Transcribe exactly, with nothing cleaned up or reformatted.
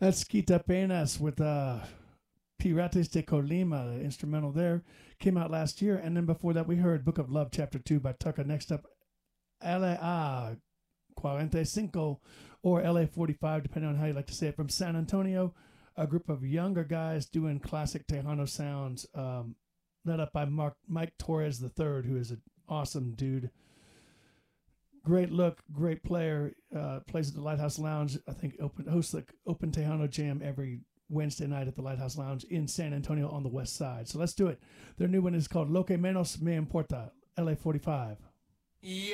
That's Quita Penas with uh, Pirates de Colima, the instrumental there. Came out last year. And then before that, we heard Book of Love, Chapter two by Tucker. Next up, L A forty-five or L A forty-five, depending on how you like to say it, from San Antonio. A group of younger guys doing classic Tejano sounds, um, led up by Mark, Mike Torres the third, who is an awesome dude. Great look, great player. Uh, plays at the Lighthouse Lounge. I think open hosts the Open Tejano Jam every Wednesday night at the Lighthouse Lounge in San Antonio on the west side. So let's do it. Their new one is called Lo que menos me importa, L A forty-five. Y